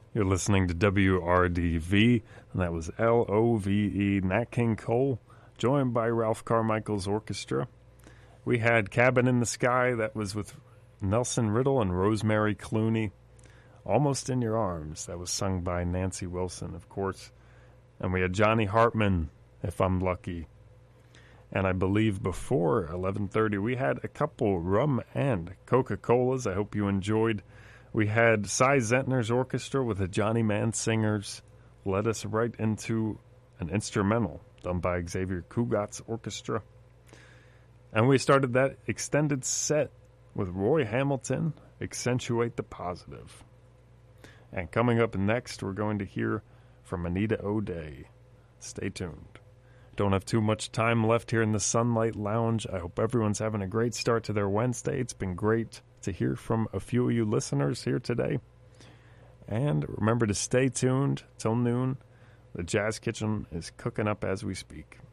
You're listening to WRDV, and that was Love, Nat King Cole, joined by Ralph Carmichael's orchestra. We had Cabin in the Sky, that was with Nelson Riddle and Rosemary Clooney. Almost in Your Arms, that was sung by Nancy Wilson, of course. And we had Johnny Hartman, If I'm Lucky. And I believe before 11:30 we had a couple rum and Coca-Colas. I hope you enjoyed. We had Cy Zentner's orchestra with the Johnny Mann Singers led us right into an instrumental done by Xavier Cugat's orchestra. And we started that extended set with Roy Hamilton, Accentuate the Positive. And coming up next, we're going to hear from Anita O'Day. Stay tuned. Don't have too much time left here in the Sunlight Lounge. I hope everyone's having a great start to their Wednesday. It's been great to hear from a few of you listeners here today. And remember to stay tuned till noon. The Jazz Kitchen is cooking up as we speak.